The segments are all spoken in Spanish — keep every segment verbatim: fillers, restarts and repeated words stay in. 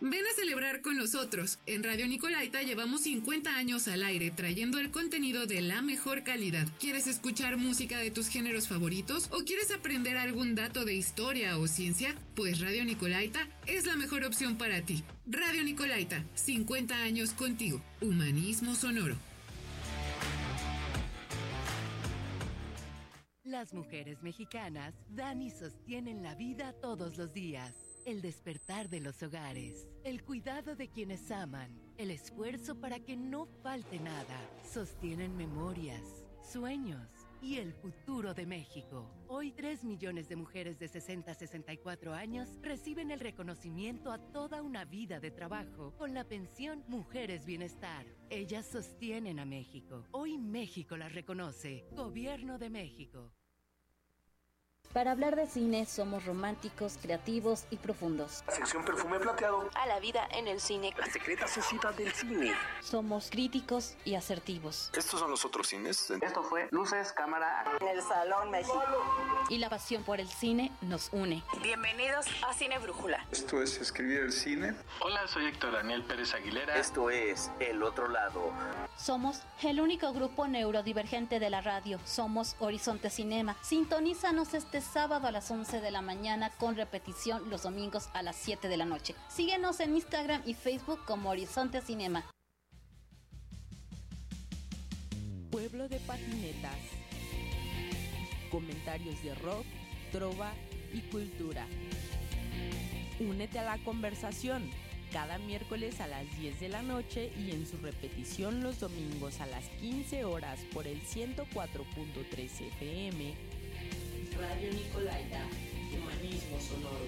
Ven a celebrar con nosotros. En Radio Nicolaita llevamos cincuenta años al aire trayendo el contenido de la mejor calidad. ¿Quieres escuchar música de tus géneros favoritos o quieres aprender algún dato de historia o ciencia? Pues Radio Nicolaita es la mejor opción para ti. Radio Nicolaita, cincuenta años contigo. Humanismo sonoro. Las mujeres mexicanas dan y sostienen la vida todos los días. El despertar de los hogares, el cuidado de quienes aman, el esfuerzo para que no falte nada. Sostienen memorias, sueños y el futuro de México. Hoy tres millones de mujeres de sesenta a sesenta y cuatro años reciben el reconocimiento a toda una vida de trabajo con la pensión Mujeres Bienestar. Ellas sostienen a México. Hoy México las reconoce. Gobierno de México. Para hablar de cine, somos románticos, creativos y profundos. La sección Perfume Plateado. A la vida en el cine. La secreta sociedad del cine. Somos críticos y asertivos. Estos son los otros cines. Esto fue Luces, Cámara. En el Salón México. Y la pasión por el cine nos une. Bienvenidos a Cine Brújula. Esto es Escribir el Cine. Hola, soy Héctor Daniel Pérez Aguilera. Esto es El Otro Lado. Somos el único grupo neurodivergente de la radio. Somos Horizonte Cinema. Sintonízanos este sábado a las once de la mañana con repetición los domingos a las siete de la noche. Síguenos en Instagram y Facebook como Horizonte Cinema. Pueblo de patinetas. Comentarios de rock, trova y cultura. Únete a la conversación cada miércoles a las diez de la noche y en su repetición los domingos a las quince horas por el ciento cuatro punto tres F M. Radio Nicolaita, Humanismo sonoro.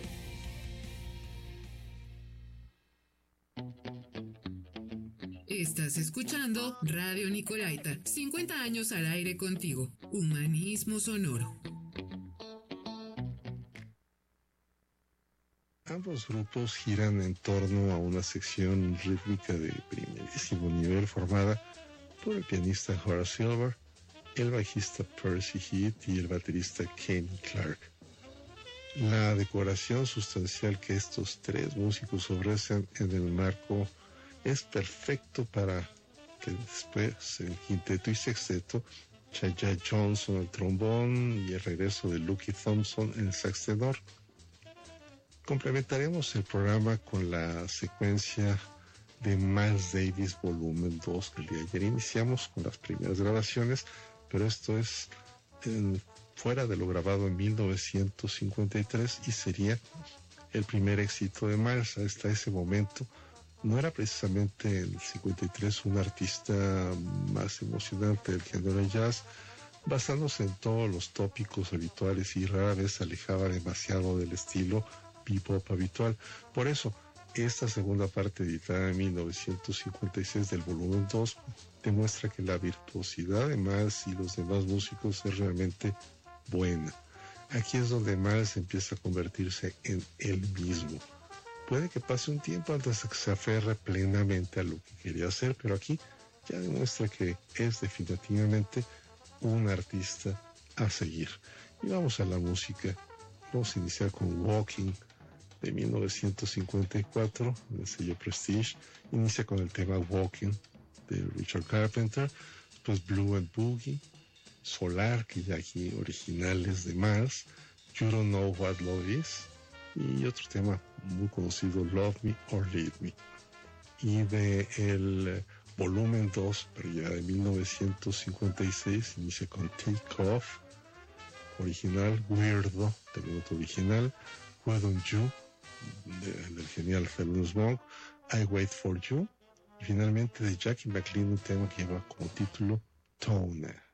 Estás escuchando Radio Nicolaita, cincuenta años al aire contigo. Humanismo sonoro. Ambos grupos giran en torno a una sección rítmica de primerísimo nivel formada por el pianista Horace Silver, el bajista Percy Heath y el baterista Kenny Clark. La decoración sustancial que estos tres músicos ofrecen en el marco es perfecto para que después el quinteto y sexteto, Chaya Johnson al trombón y el regreso de Lucky Thompson en el sax tenor. Complementaremos el programa con la secuencia de Miles Davis volumen dos del día de ayer. Iniciamos con las primeras grabaciones, pero esto es en, fuera de lo grabado en mil novecientos cincuenta y tres y sería el primer éxito de Miles. Hasta ese momento no era precisamente en el cincuenta y tres un artista más emocionante del género de jazz, basándose en todos los tópicos habituales y rara vez se alejaba demasiado del estilo bebop habitual. Por eso, esta segunda parte editada en mil novecientos cincuenta y seis del volumen dos demuestra que la virtuosidad de Miles y los demás músicos es realmente buena. Aquí es donde Miles empieza a convertirse en él mismo. Puede que pase un tiempo antes de que se aferre plenamente a lo que quería hacer, pero aquí ya demuestra que es definitivamente un artista a seguir. Y vamos a la música. Vamos a iniciar con Walking de mil novecientos cincuenta y cuatro, del sello Prestige. Inicia con el tema Walking de Richard Carpenter, después Blue and Boogie, Solar, que ya aquí originales de Miles, You Don't Know What Love Is, y otro tema muy conocido, Love Me or Leave Me. Y de el volumen dos, pero ya de mil novecientos cincuenta y seis, inicia con Take Off, original, Weirdo, también otro original, Why Don't You, de, del genial Thelonious Monk, I Wait For You, y finalmente de Jackie McLean un tema que lleva como título Toner.